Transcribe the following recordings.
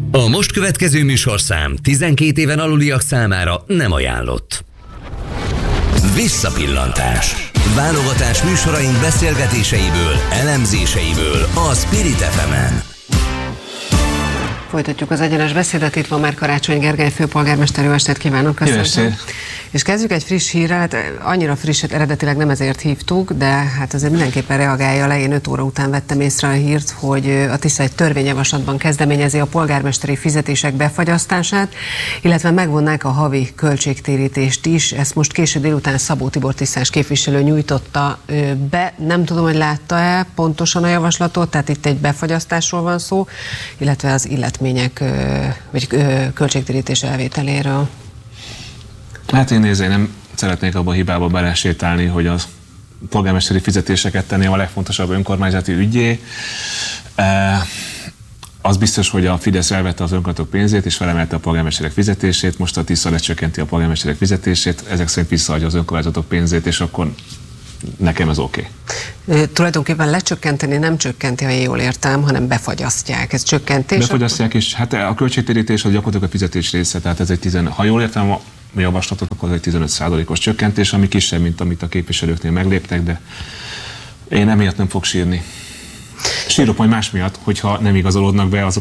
A most következő műsorszám 12 éven aluliak számára nem ajánlott. Visszapillantás. Válogatás műsoraink beszélgetéseiből, elemzéseiből a Spirit FM-en. Folytatjuk az egyenes beszédet, itt van már Karácsony Gergely főpolgármester, jó estét kívánok, köszönöm. És kezdjük egy friss hírrel, hát annyira frisset eredetileg nem ezért hívtuk, de hát azért mindenképpen reagálja le. Én 5 óra után vettem észre a hírt, hogy a Tisza egy törvényjavaslatban kezdeményezi a polgármesteri fizetések befagyasztását, illetve megvonnák a havi költségtérítést is. Ezt most késő délután Szabó Tibor tisztás képviselő nyújtotta be. Nem tudom, hogy látta-e pontosan a javaslatot, tehát itt egy befagyasztásról van szó, illetve az illetmények vagy költségtérítés elvételéről. Hát én nem szeretnék abba a hibába belesétálni, hogy a polgármesteri fizetéseket tenném a legfontosabb önkormányzati ügyé. Az biztos, hogy a Fidesz elvette az önkormányzatok pénzét, és felemelte a polgármesterek fizetését, most a Tisza lecsökkenti a polgármesterek fizetését, ezek szerint visszaadja az önkormányzatok pénzét, és akkor nekem ez oké. Tulajdonképpen lecsökkenteni nem csökkenti, ha én jól értem, hanem befagyasztják. Ez csökkentés? Befagyasztják, és hát a költségtérítés az gyakorlatilag a fizetés része, tehát ez egy ha jól értem a javaslatot, akkor egy 15%-os csökkentés, ami kisebb, mint amit a képviselőknél megléptek, de én emiatt nem fog sírni. Sírok majd más miatt, hogyha nem igazolódnak be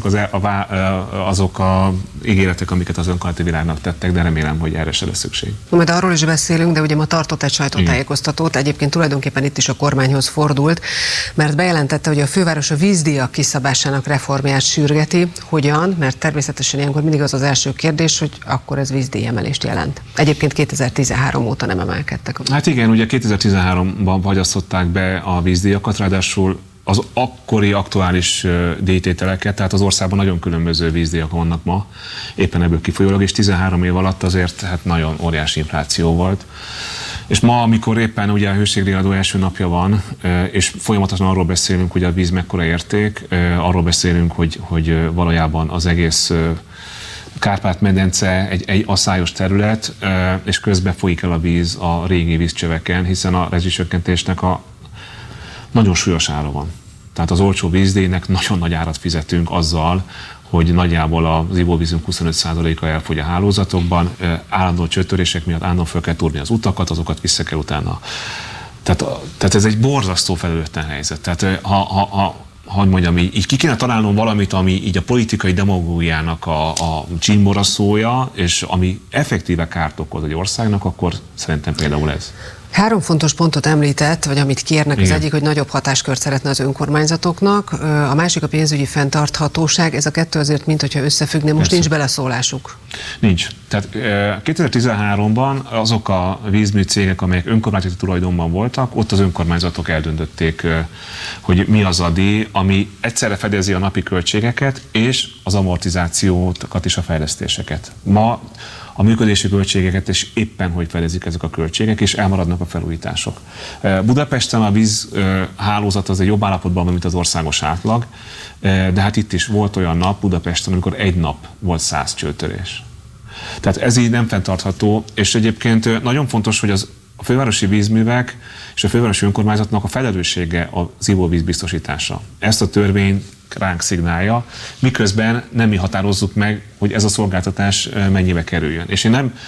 azok a ígéretek, amiket az önkormányzati világnak tettek, de remélem, hogy erre se lesz szükség. Majd arról is beszélünk, de ugye ma tartott egy sajtótájékoztatót, egyébként tulajdonképpen itt is a kormányhoz fordult, mert bejelentette, hogy a főváros a vízdíjak kiszabásának reformját sürgeti. Hogyan? Mert természetesen ilyenkor mindig az első kérdés, hogy akkor ez vízdíjemelést jelent. Egyébként 2013 óta nem emelkedtek. Hát igen, ugye 2013-ban fagyasztották be a vízdíjakat, ráadásul az akkori aktuális díjtételeket, tehát az országban nagyon különböző vízdíjak vannak ma, éppen ebből kifolyólag, és 13 év alatt azért hát nagyon óriási infláció volt. És ma, amikor éppen ugye a hőségdíjadó első napja van, és folyamatosan arról beszélünk, hogy a víz mekkora érték, arról beszélünk, hogy valójában az egész Kárpát-medence egy asszályos terület, és közben folyik el a víz a régi vízcsöveken, hiszen a rezsicsökkentésnek a nagyon súlyos ára van. Tehát az olcsó vízdíjnek nagyon nagy árat fizetünk azzal, hogy nagyjából az ivóvízünk 25%-a elfogy a hálózatokban, állandó csőtörések miatt állandóan fel kell túrni az utakat, azokat vissza kell utána. Tehát ez egy borzasztó felelőtlen helyzet. Tehát hogy mondjam, így ki kéne találnom valamit, ami így a politikai demagógiának a csimmoraszója, és ami effektíve kárt okoz egy országnak, akkor szerintem például ez. 3 fontos pontot említett, vagy amit kérnek, igen. Az egyik, hogy nagyobb hatáskört szeretne az önkormányzatoknak, a másik a pénzügyi fenntarthatóság, ez a kettő azért, mint hogyha összefüggne, most nincs beleszólásuk. Nincs. Tehát 2013-ban azok a vízműcégek, amelyek önkormányzati tulajdonban voltak, ott az önkormányzatok eldöntötték, hogy mi az a díj, ami egyszerre fedezi a napi költségeket és az amortizációkat és a fejlesztéseket. Ma a működési költségeket is éppen hogy fedezik ezek a költségek, és elmaradnak a felújítások. Budapesten a vízhálózat az egy jobb állapotban van, mint az országos átlag, de hát itt is volt olyan nap Budapesten, amikor egy nap volt 100 csőtörés. Tehát ez így nem fenntartható, és egyébként nagyon fontos, hogy a fővárosi vízművek és a fővárosi önkormányzatnak a felelőssége az ivóvíz biztosítása. Ezt a törvény ránk szignálja, miközben nem mi határozzuk meg, hogy ez a szolgáltatás mennyibe kerüljön. És én nem,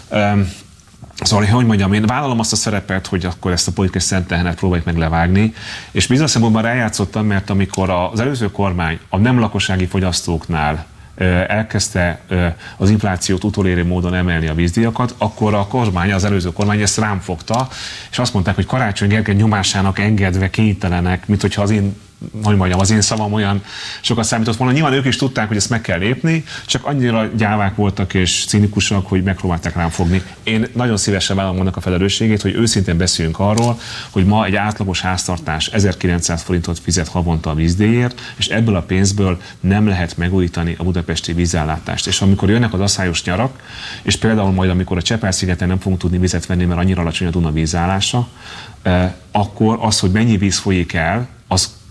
szóval, hogy mondjam, én vállalom azt a szerepet, hogy akkor ezt a politikai szenttehenet próbáljuk meg levágni, és bizonyos szempontból eljátszottam, mert amikor az előző kormány a nem lakossági fogyasztóknál elkezdte az inflációt utolérő módon emelni a vízdíjakat, akkor a kormány, az előző kormány ezt rám fogta, és azt mondták, hogy Karácsony Gergely nyomásának engedve kénytelenek, mint hogyha az én szavam olyan sokat számított volna. Nyilván ők is tudták, hogy ezt meg kell lépni, csak annyira gyávák voltak és cinikusak, hogy megpróbálták rám fogni. Én nagyon szívesen vállalom annak a felelősségét, hogy őszintén beszéljünk arról, hogy ma egy átlagos háztartás 1900 forintot fizet havonta a vízdíjért, és ebből a pénzből nem lehet megújítani a budapesti vízellátást. És amikor jönnek az asszályos nyarak, és például majd amikor a Csepel-szigeten nem fogunk tudni vizet venni, mert annyira alacsony a Duna vízállása, akkor az, hogy mennyi víz folyik el, az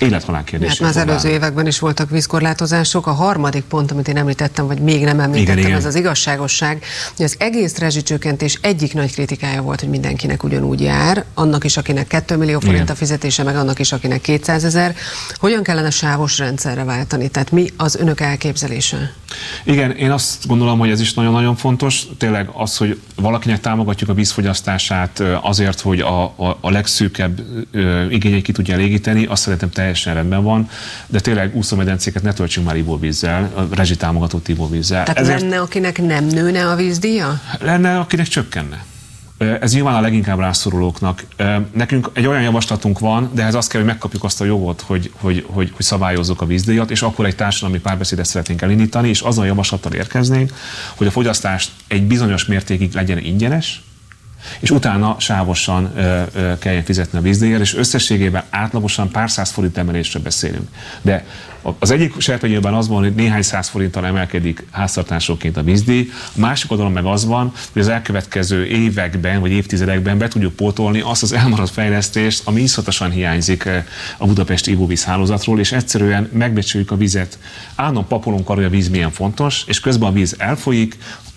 élethalál kérdés. Hát már az előző években is voltak vízkorlátozások. A harmadik pont, amit én említettem, vagy még nem említettem, igen. Ez az igazságosság. Az egész rezsicsökkentés egyik nagy kritikája volt, hogy mindenkinek ugyanúgy jár, annak is, akinek 2 millió forint a fizetése, meg annak is, akinek 200 000. Hogyan kellene sávos rendszerre váltani? Tehát mi az önök elképzelése? Igen, én azt gondolom, hogy ez is nagyon-nagyon fontos. Tényleg az, hogy valakinek támogatjuk a vízfogyasztását azért, hogy a legszűkebb igényeit ki tudja elégíteni, azt szerintem teljesen rendben van, de tényleg úszómedencéket ne töltsünk már ivóvízzel, a rezsitámogatott ivóvízzel. Tehát lenne, akinek nem nőne a vízdíja? Lenne, akinek csökkenne. Ez nyilván a leginkább rászorulóknak. Nekünk egy olyan javaslatunk van, de ehhez azt kell, hogy megkapjuk azt a jogot, hogy szabályozzuk a vízdíjat, és akkor egy társadalmi párbeszédet szeretnénk elindítani, és azon a javaslattal érkeznénk, hogy a fogyasztást egy bizonyos mértékig legyen ingyenes, és utána sávosan kelljen fizetni a vízdíjat, és összességében átlagosan pár száz forint emelésről beszélünk. De az egyik serpenyőben az van, hogy néhány száz forinttal emelkedik háztartásonként a vízdíj, a másik oldalon meg az van, hogy az elkövetkező években vagy évtizedekben be tudjuk pótolni azt az elmaradt fejlesztést, ami iszonyatosan hiányzik a budapesti ivóvízhálózatról, és egyszerűen megbecsüljük a vizet. Állandóan papolunk arra, hogy a víz milyen fontos, és közben a víz elfolyik,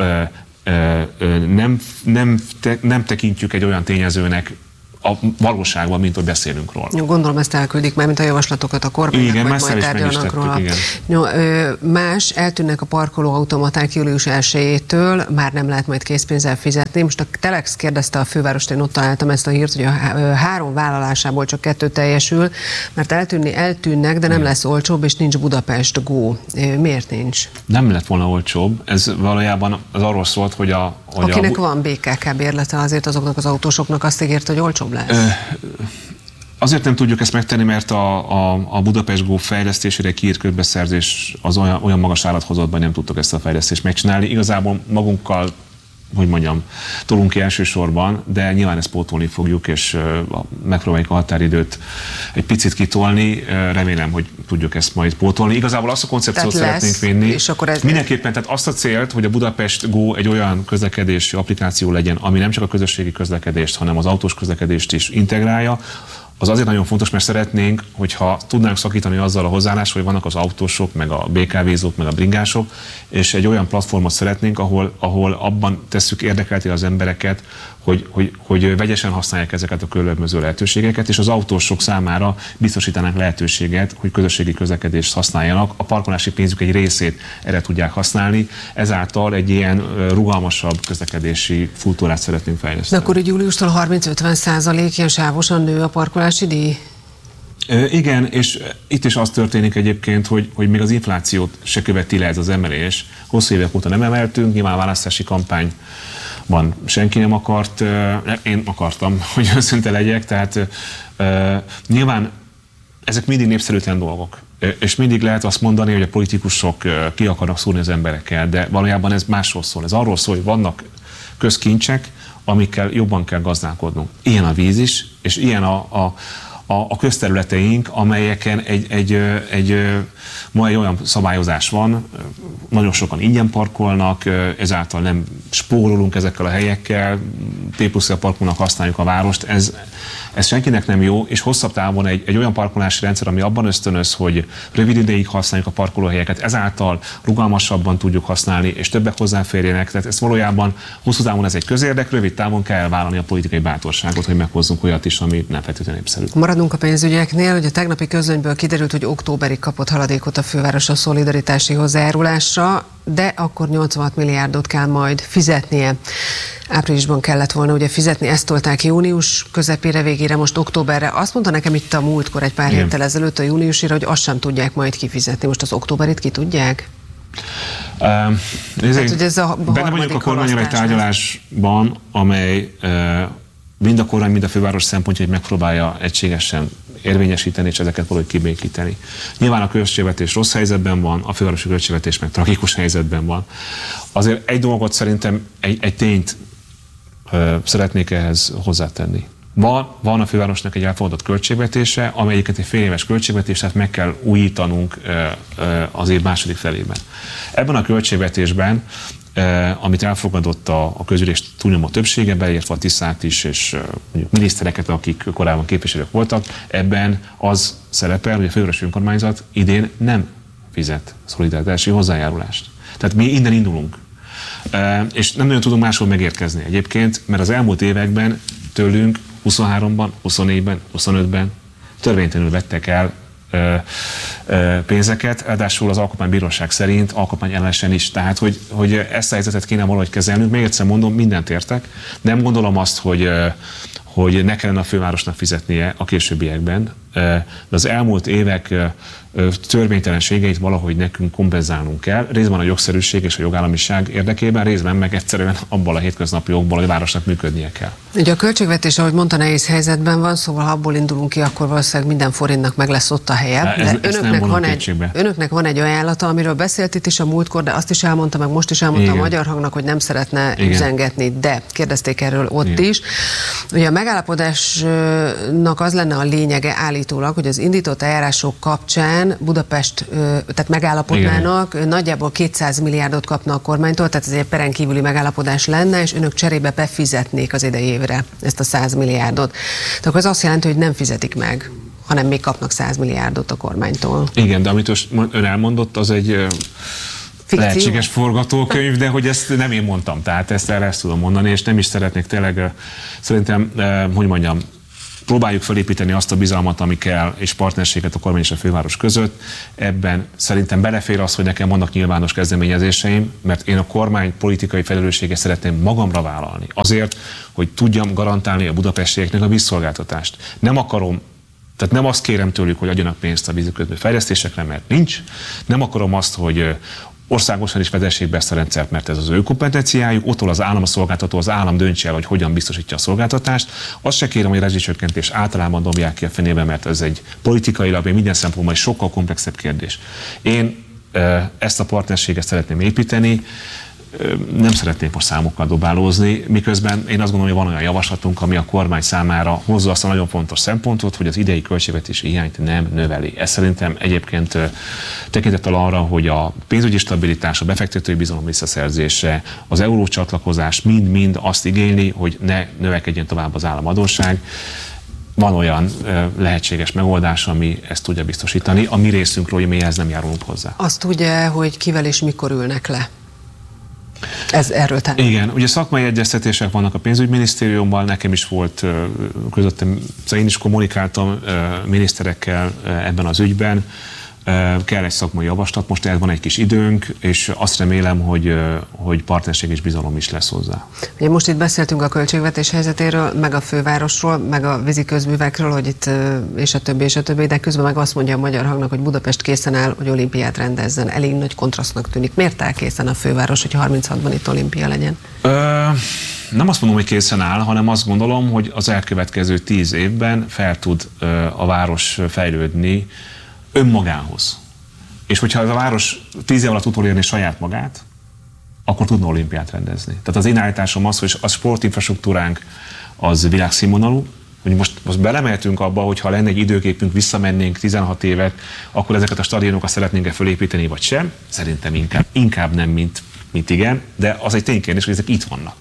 nem tekintjük egy olyan tényezőnek a valóságban, mint hogy beszélünk róla. Gondolom, ezt elküldik már, mint a javaslatokat a kormánynak, igen, vagy majd tárgyalnak róla. Más, eltűnnek a parkolóautomaták július 1-től, már nem lehet majd készpénzzel fizetni. Most a Telex kérdezte a fővárost, én ott találtam ezt a hírt, hogy a 3 vállalásából csak 2 teljesül, mert eltűnnek, de nem lesz olcsóbb, és nincs Budapest Go. Miért nincs? Nem lett volna olcsóbb. Ez valójában az arról szólt, hogy akinek van BKK bérlete, azért azoknak az autósoknak azt ígért, hogy olcsóbb lesz. Azért nem tudjuk ezt megtenni, mert a Budapest Go fejlesztésére kiírt közbeszerzés az olyan magas állat hozott, hogy nem tudtuk ezt a fejlesztést megcsinálni. Igazából magunkkal, hogy mondjam, tolunk ki elsősorban, de nyilván ezt pótolni fogjuk, és megpróbáljuk a határidőt egy picit kitolni. Remélem, hogy tudjuk ezt majd pótolni. Igazából azt a koncepciót szeretnénk vinni. És akkor mindenképpen, tehát azt a célt, hogy a Budapest Go egy olyan közlekedési applikáció legyen, ami nem csak a közösségi közlekedést, hanem az autós közlekedést is integrálja. Az azért nagyon fontos, mert szeretnénk, hogyha tudnánk szakítani azzal a hozzáállás, hogy vannak az autósok, meg a BKV-zók, meg a bringások, és egy olyan platformot szeretnénk, ahol abban tesszük érdekelté az embereket, hogy vegyesen használják ezeket a különböző lehetőségeket, és az autósok számára biztosítanak lehetőséget, hogy közösségi közlekedést használjanak, a parkolási pénzük egy részét erre tudják használni, ezáltal egy ilyen rugalmasabb közlekedési kultúrát szeretnénk fejleszteni. De akkor júliustól 30-50% ilyen sávosan nő a parkolási díj? Igen, és itt is az történik egyébként, hogy még az inflációt se követi le ez az emelés. Hosszú évek óta nem emeltünk, nyilván a választási kampányban senki nem akart, én akartam, hogy őszinte legyek, tehát nyilván ezek mindig népszerűtlen dolgok. És mindig lehet azt mondani, hogy a politikusok ki akarnak szúrni az emberekkel, de valójában ez másról szól. Ez arról szól, hogy vannak közkincsek, amikkel jobban kell gazdálkodnunk. Ilyen a víz is, és ilyen a közterületeink, amelyeken ma egy olyan szabályozás van, nagyon sokan ingyen parkolnak, ezáltal nem spórolunk ezekkel a helyekkel, T+-a parkolnak használjuk a várost, ez senkinek nem jó, és hosszabb távon egy olyan parkolási rendszer, ami abban ösztönöz, hogy rövid ideig használjuk a parkolóhelyeket, ezáltal rugalmasabban tudjuk használni, és többek hozzáférjenek, tehát ez valójában hosszú távon ez egy közérdek, rövid távon kell vállalni a politikai bátorságot, hogy meghozzunk olyat is, ami nem feltétlenül népszerű. Maradunk a pénzügyeknél, hogy a tegnapi közlönyből kiderült, hogy októberig kapott haladékot a főváros a szolidaritási hozzájárulásra, de akkor 86 milliárdot kell majd fizetnie. Áprilisban kellett volna ugye fizetni, ezt tolták június közepére, végére, most októberre. Azt mondta nekem itt a múltkor egy pár héttel ezelőtt a júniusira, hogy azt sem tudják majd kifizetni. Most az októberit ki tudják? Benne vagyunk a kormányon egy tárgyalásban, amely mind a kormány, mind a főváros szempontjait megpróbálja egységesen érvényesíteni, és ezeket valahogy kibékíteni. Nyilván a költségvetés rossz helyzetben van, a fővárosi költségvetés meg tragikus helyzetben van. Azért egy dolgot szerintem, egy tényt szeretnék ehhez hozzátenni. Van a fővárosnak egy elfogadott költségvetése, amelyiket egy fél éves költségvetés, tehát meg kell újítanunk az év második felében. Ebben a költségvetésben amit elfogadott a közülés túlnyomó többsége, beleértve a tisztát is, és mondjuk minisztereket, akik korábban képviselők voltak, ebben az szerepel, hogy a fővárosi önkormányzat idén nem fizet szolidaritási hozzájárulást. Tehát mi innen indulunk. És nem nagyon tudunk máshol megérkezni egyébként, mert az elmúlt években tőlünk 23-ban, 24-ben, 25-ben törvénytelenül vettek el pénzeket, ráadásul az Alkotmánybíróság szerint alkotmányellenesen is. Tehát, hogy ezt a helyzetet kéne valahogy kezelnünk. Még egyszer mondom, mindent értek. Nem gondolom azt, hogy ne kellene a fővárosnak fizetnie a későbbiekben, de az elmúlt évek törvénytelenségeit valahogy nekünk kompenzálnunk kell. Részben a jogszerűség és a jogállamiság érdekében, részben meg egyszerűen abban a hétköznapi jogból, hogy a városnak működnie kell. Ugye a költségvetés, ahogy mondta, nehéz helyzetben van, szóval ha abból indulunk ki, akkor valószínűleg minden forintnak meg lesz ott a helye. Önöknek van egy ajánlata, amiről beszélt itt is a múltkor, de azt is elmondta, meg most is elmondta a Magyar Hangnak, hogy nem szeretne üzengetni, de kérdezték erről ott is. Ugye a megállapodásnak az lenne a lényege állítólag, hogy az indított eljárások kapcsán Budapest, tehát megállapodnának, nagyjából 200 milliárdot kapna a kormánytól, tehát ez egy peren kívüli megállapodás lenne, és önök cserébe befizetnék az idei évre ezt a 100 milliárdot. Tehát akkor az azt jelenti, hogy nem fizetik meg, hanem még kapnak 100 milliárdot a kormánytól. Igen, de amit ön elmondott, az egy lehetséges forgatókönyv, de hogy ezt nem én mondtam, tehát ezt tudom mondani, és nem is szeretnék tényleg, szerintem, hogy mondjam, próbáljuk felépíteni azt a bizalmat, ami kell, és partnerséget a kormány és a főváros között. Ebben szerintem belefér az, hogy nekem vannak nyilvános kezdeményezéseim, mert én a kormány politikai felelősséget szeretném magamra vállalni. Azért, hogy tudjam garantálni a budapestieknek a vízszolgáltatást. Nem akarom, tehát nem azt kérem tőlük, hogy adjanak pénzt a vízkötő fejlesztésekre, mert nincs. Nem akarom azt, hogy országosan is vezessék be ezt a rendszert, mert ez az ő kompetenciájuk, ottól az állam a szolgáltató, az állam döntse el, hogy hogyan biztosítja a szolgáltatást. Azt se kérem, hogy a rezsicsökkentés általában dobják ki a fenébe, mert ez egy politikailag, minden szempontból egy sokkal komplexebb kérdés. Én ezt a partnerséget szeretném építeni, nem szeretnék most számokkal dobálózni, miközben én azt gondolom, hogy van olyan javaslatunk, ami a kormány számára hozza azt a nagyon fontos szempontot, hogy az idei költségvetési hiányt nem növeli. Ez szerintem egyébként tekintettel arra, hogy a pénzügyi stabilitás, a befektetői bizalom visszaszerzése, az eurócsatlakozás mind-mind azt igényli, hogy ne növekedjen tovább az államadósság. Van olyan lehetséges megoldás, ami ezt tudja biztosítani. A mi részünkről, hogy mi ehhez nem járulunk hozzá. Azt tudja, hogy kivel és mikor ülnek le? Ez erről tenni. Igen, ugye szakmai egyeztetések vannak a pénzügyminisztériumban, nekem is volt közöttem, én is kommunikáltam miniszterekkel ebben az ügyben, kell egy szakmai javaslat, most ehhez van egy kis időnk, és azt remélem, hogy partnerség és bizalom is lesz hozzá. Ugye most itt beszéltünk a költségvetés helyzetéről, meg a fővárosról, meg a vízi közművekről, hogy itt és a többi, de közben meg azt mondja a Magyar Hangnak, hogy Budapest készen áll, hogy olimpiát rendezzen. Elég nagy kontrasztnak tűnik. Miért áll készen a főváros, hogy 36-ban itt olimpia legyen? Nem azt mondom, hogy készen áll, hanem azt gondolom, hogy az elkövetkező 10 évben fel tud a város fejlődni önmagához. És hogyha ez a város 10 év alatt tud érni saját magát, akkor tudna olimpiát rendezni. Tehát az én állításom az, hogy a sportinfrastruktúránk az világszínvonalú, hogy most belemehetünk abba, hogy ha lenne egy időképünk, visszamennénk 16 évet, akkor ezeket a stadionokat szeretnénk-e fölépíteni, vagy sem? Szerintem inkább nem, mint igen, de az egy ténykérdés, hogy ezek itt vannak.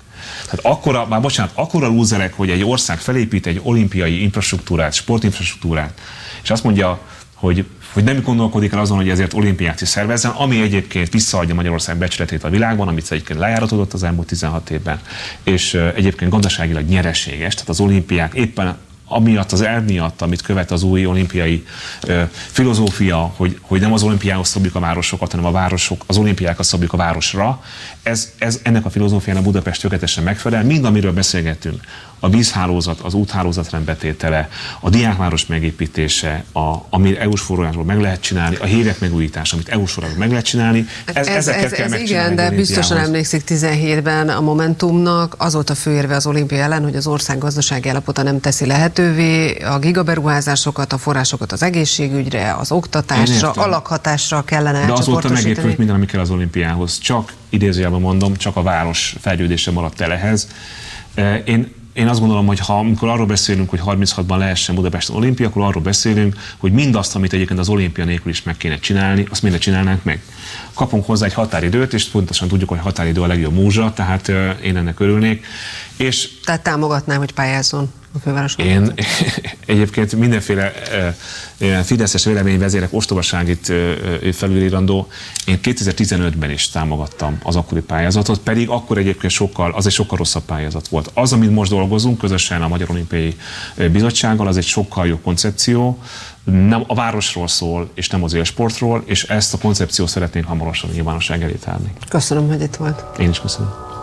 Tehát akkora lúzerek, hogy egy ország felépít egy olimpiai infrastruktúrát, sportinfrastruktúrát, és azt mondja, hogy nem gondolkodik el azon, hogy ezért olimpiát is szervezzen, ami egyébként visszaadja Magyarország becsületét a világban, amit egyébként lejáratodott az elmúlt 16 évben, és egyébként gazdaságilag nyereséges, tehát az olimpiák éppen amiatt az elv miatt, amit követ az új olimpiai filozófia, hogy nem az olimpiához szabjuk a városokat, hanem a városok, az olimpiákat szabjuk a városra, ez ennek a filozófiának Budapest tökéletesen megfelel. Mind, amiről beszélgetünk, a vízhálózat, az úthálózat rendbetétele, a diákváros megépítése, ami EU-s forrásból meg lehet csinálni, a hírek megújítása, amit EU-s forrásból meg lehet csinálni, ezeket kell megcsinálni. Igen, de biztosan emlékszik 17-ben a Momentumnak az volt a főérve az olimpia ellen, hogy az ország gazdasági állapota nem teszi lehetővé a gigaberuházásokat, a forrásokat az egészségügyre, az oktatásra, a lakhatásra kellene elcsoportosítani. De azóta megépült minden, ami kell az olimpiához. Csak, idézőjelben mondom, csak a város fejlődése maradt el ehhez. Én én azt gondolom, hogy amikor arról beszélünk, hogy 36-ban lehessen Budapesten olimpia, akkor arról beszélünk, hogy mindazt, amit egyébként az olimpia nélkül is meg kéne csinálni, azt mindent csinálnánk meg. Kapunk hozzá egy határidőt, és pontosan tudjuk, hogy határidő a legjobb múzsa, tehát én ennek örülnék. Tehát támogatnám, hogy pályázzon a fővároson? Én egyébként mindenféle fideszes véleményvezérek ostobaságit felülírandó. Én 2015-ben is támogattam az akkori pályázatot, pedig akkor egyébként az egy sokkal rosszabb pályázat volt. Az, amit most dolgozunk közösen a Magyar Olimpiai Bizottsággal, az egy sokkal jobb koncepció, nem a városról szól, és nem az élsportról, és ezt a koncepciót szeretnénk hamarosan nyilvánosság elé tárni. Köszönöm, hogy itt volt. Én is köszönöm.